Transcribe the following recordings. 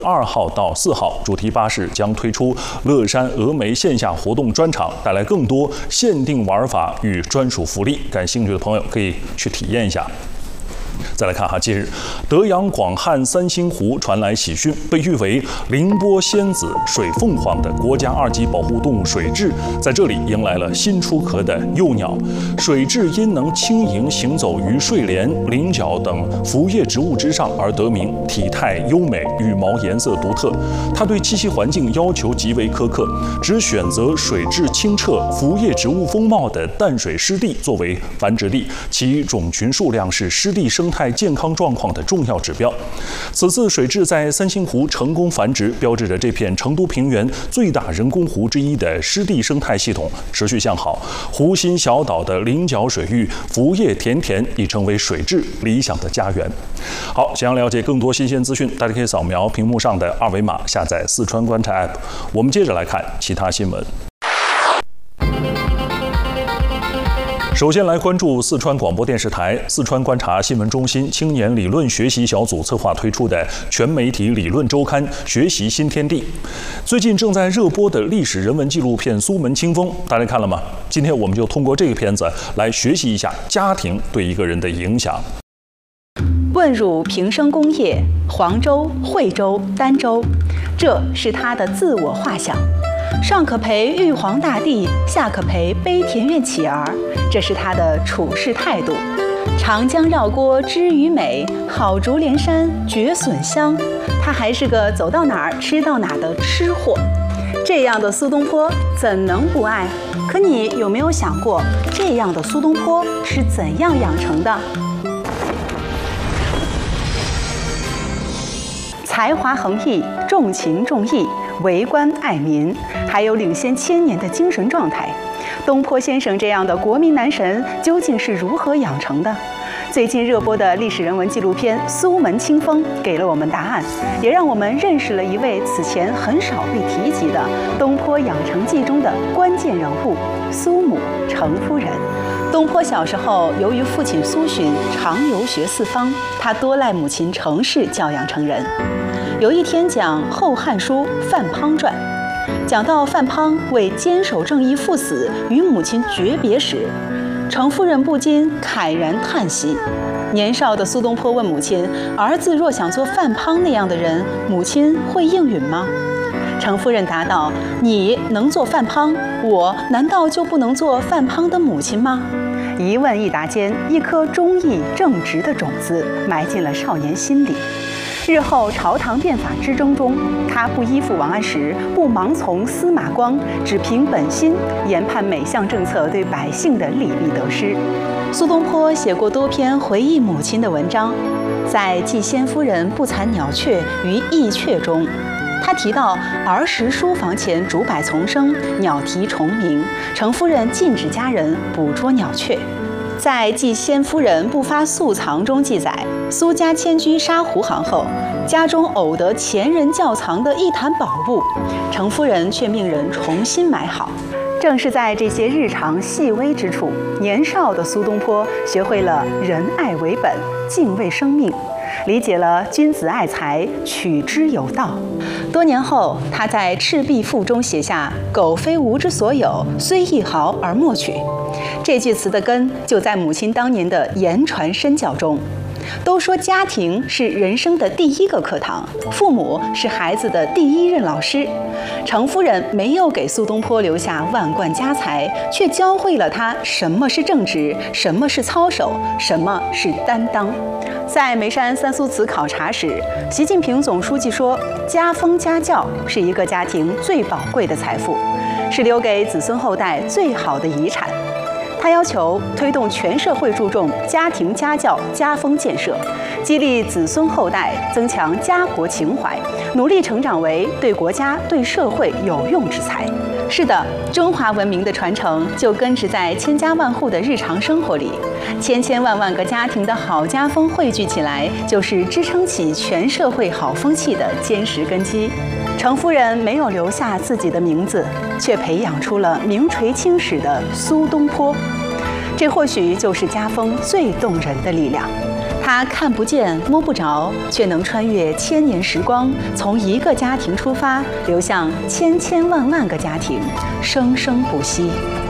2号到4号，主题巴士将推出乐山峨眉线下活动专场，带来更多限定玩法与专属福利。感兴趣的朋友可以去体验一下。再来看哈，近日德阳广汉三星湖传来喜讯，被誉为凌波仙子、水凤凰的国家2级保护动物水蛭，在这里迎来了新出壳的幼鸟。水蛭因能轻盈行走于睡莲、菱角等腐叶植物之上而得名，体态优美，羽毛颜色独特。它对栖息环境要求极为苛刻，只选择水质清澈、腐叶植物丰茂的淡水湿地作为繁殖地，其种群数量是湿地生态健康状况的重要指标。此次水蛭在三星湖成功繁殖，标志着这片成都平原最大人工湖之一的湿地生态系统持续向好。湖心小岛的菱角水域腐叶田田，已成为水蛭理想的家园。好，想要了解更多新鲜资讯，大家可以扫描屏幕上的2维码，下载四川观察 App。我们接着来看其他新闻。首先来关注四川广播电视台四川观察新闻中心青年理论学习小组策划推出的全媒体理论周刊《学习新天地》。最近正在热播的历史人文纪录片《苏门清风》，大家看了吗？今天我们就通过这个片子来学习一下家庭对一个人的影响。 问汝平生功业，黄州、惠州、儋州，这是他的自我画像。上可陪玉皇大帝，下可陪悲田院乞儿，这是他的处事态度。长江绕郭知鱼美，好竹连山绝笋香。他还是个走到哪儿吃到哪儿的吃货。这样的苏东坡怎能不爱？可你有没有想过，这样的苏东坡是怎样养成的？才华横溢，重情重义，为官爱民，还有领先1000年的精神状态。东坡先生这样的国民男神究竟是如何养成的？最近热播的历史人文纪录片《苏门清风》给了我们答案，也让我们认识了一位此前很少被提及的东坡养成记中的关键人物——苏母程夫人。东坡小时候由于父亲苏洵常游学四方，他多赖母亲程氏教养成人。有一天讲《后汉书·范滂传》，讲到范滂为坚守正义赴死，与母亲诀别时，程夫人不禁慨然叹息。年少的苏东坡问母亲：“儿子若想做范滂那样的人，母亲会应允吗？”程夫人答道：“你能做范滂，我难道就不能做范滂的母亲吗？”一问一答间，一颗忠义正直的种子埋进了少年心里。日后朝堂变法之争中，他不依附王安石，不盲从司马光，只凭本心研判每项政策对百姓的利弊得失。苏东坡写过多篇回忆母亲的文章，在《祭仙夫人不蚕鸟雀于翼雀》中，他提到儿时书房前竹柏丛生，鸟啼虫鸣，程夫人禁止家人捕捉鸟雀。在《祭仙夫人不发宿藏》中记载，苏家迁居沙湖行后，家中偶得前人窖藏的一坛宝物，程夫人却命人重新买好。正是在这些日常细微之处，年少的苏东坡学会了仁爱为本，敬畏生命，理解了君子爱财，取之有道。多年后，他在《赤壁赋》中写下“苟非吾之所有，虽一毫而莫取”。这句词的根就在母亲当年的言传身教中。都说家庭是人生的第一个课堂，父母是孩子的第一任老师。程夫人没有给苏东坡留下万贯家财，却教会了他什么是正直，什么是操守，什么是担当。在眉山三苏祠考察时，习近平总书记说，家风家教是一个家庭最宝贵的财富，是留给子孙后代最好的遗产。他要求推动全社会注重家庭家教家风建设，激励子孙后代增强家国情怀，努力成长为对国家对社会有用之才。是的，中华文明的传承就根植在千家万户的日常生活里，千千万万个家庭的好家风汇聚起来，就是支撑起全社会好风气的坚实根基。程夫人没有留下自己的名字，却培养出了名垂青史的苏东坡。这或许就是家风最动人的力量。 它看不见、摸不着，却能穿越千年时光，从一个家庭出发，流向千千万万个家庭，生生不息。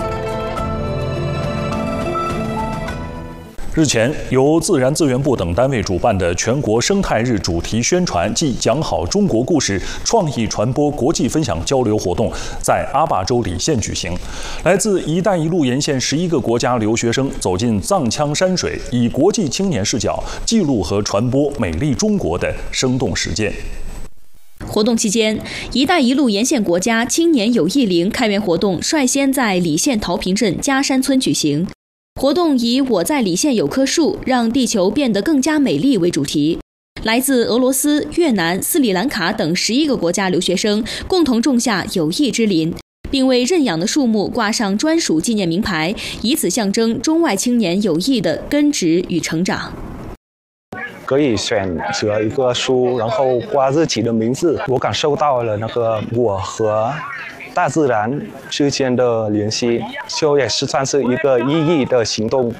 日前，由自然资源部等单位主办的全国生态日主题宣传暨讲好中国故事创意传播国际分享交流活动在阿坝州礼县举行。来自“一带一路”沿线11个国家留学生走进藏羌山水，以国际青年视角记录和传播美丽中国的生动实践。 活动期间，“一带一路”沿线国家青年友谊林开园活动率先在礼县桃坪镇嘉山村举行。活动以“我在礼县有棵树，让地球变得更加美丽”为主题。来自俄罗斯、越南、斯里兰卡等11个国家留学生共同种下友谊之林，并为认养的树木挂上专属纪念名牌，以此象征中外青年友谊的根植与成长。 可以选择一个树，然后挂自己的名字，我感受到了那个我和大自然之间的联系，就也是算是一个意义的行动。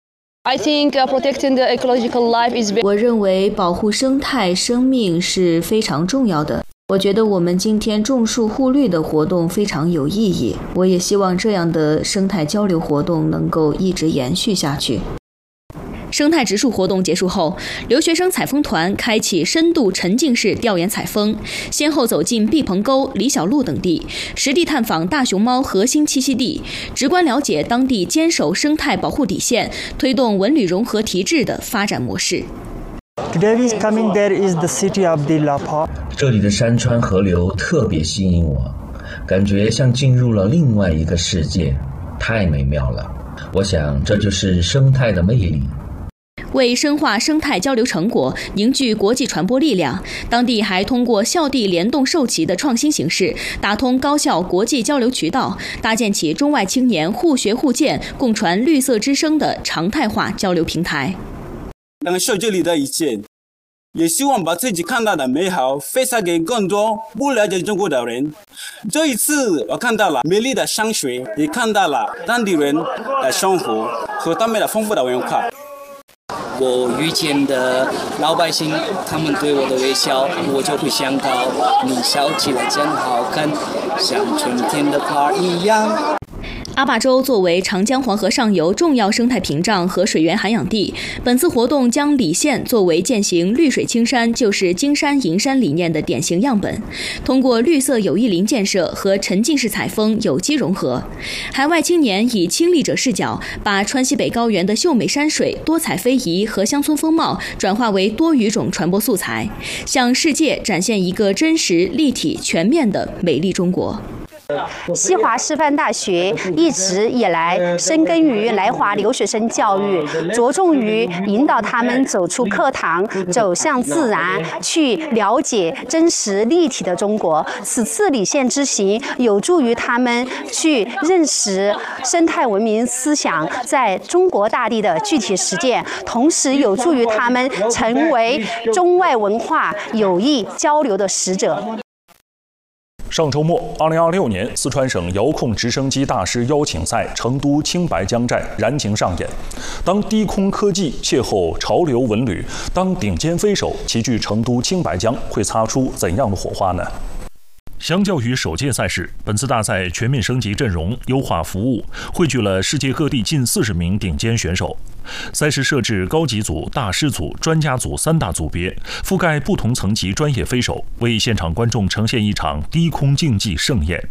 I think protecting the ecological life is. 我认为保护生态生命是非常重要的。我觉得我们今天种树护绿的活动非常有意义。我也希望这样的生态交流活动能够一直延续下去。生态植树活动结束后，留学生采风团开启深度沉浸式调研采风，先后走进毕棚沟、李小路等地，实地探访大熊猫核心栖息地，直观了解当地坚守生态保护底线、推动文旅融合提质的发展模式。 Today is coming there is the city of the Lapa. 这里的山川河流特别吸引我，感觉像进入了另外一个世界，太美妙了。我想这就是生态的魅力。 为深化生态交流成果，凝聚国际传播力量，当地还通过校地联动授旗的创新形式，打通高校国际交流渠道，搭建起中外青年互学互鉴、共传绿色之声的常态化交流平台。 感受这里的一切，也希望把自己看到的美好分享给更多不了解中国的人。这一次，我看到了美丽的山水，也看到了当地人的生活和他们的丰富的文化。 我遇见的老百姓，他们对我的微笑，我就会想到你笑起来真好看，像春天的花一样。 阿坝州作为长江黄河上游重要生态屏障和水源涵养地，本次活动将礼县作为践行绿水青山就是金山银山理念的典型样本，通过绿色友谊林建设和沉浸式采风有机融合，海外青年以亲历者视角，把川西北高原的秀美山水、多彩非遗和乡村风貌转化为多语种传播素材，向世界展现一个真实、立体、全面的美丽中国。 西华师范大学一直以来深耕于来华留学生教育，着重于引导他们走出课堂，走向自然，去了解真实立体的中国。此次礼县之行有助于他们去认识生态文明思想在中国大地的具体实践，同时有助于他们成为中外文化友谊交流的使者。 上周末，2026年四川省遥控直升机大师邀请赛成都青白江站燃情上演。当低空科技邂逅潮流文旅，当顶尖飞手齐聚成都青白江，会擦出怎样的火花呢？相较于首届赛事，本次大赛全面升级阵容、优化服务，汇聚了世界各地近40名顶尖选手。赛事设置高级组、大师组、专家组3大组别，覆盖不同层级专业飞手，为现场观众呈现一场低空竞技盛宴。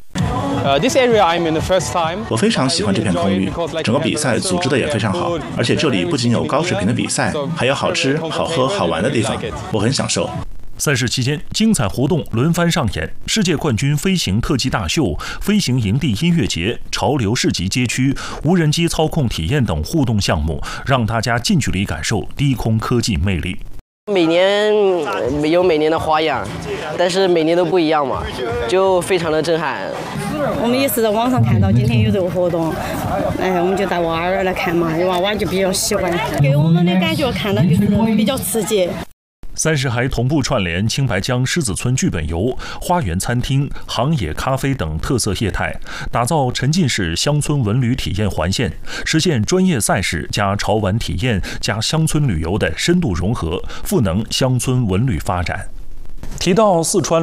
我非常喜欢这片空域，整个比赛组织的也非常好，而且这里不仅有高水平的比赛，还有好吃、好喝、好玩的地方，我很享受。 赛事期间，精彩活动轮番上演，世界冠军飞行特技大秀、飞行营地音乐节、潮流市集街区、无人机操控体验等互动项目，让大家近距离感受低空科技魅力。 每年有每年的花样，但是每年都不一样嘛，就非常的震撼。 我们也是在网上看到今天有这个活动，我们就带娃儿来看嘛，娃娃就比较喜欢，给我们的感觉看到就是比较刺激。 3市还同步串联青白江狮子村剧本游、花园餐厅、航野咖啡等特色业态，打造沉浸式乡村文旅体验环线，实现专业赛事加潮玩体验加乡村旅游的深度融合，赋能乡村文旅发展。提到四川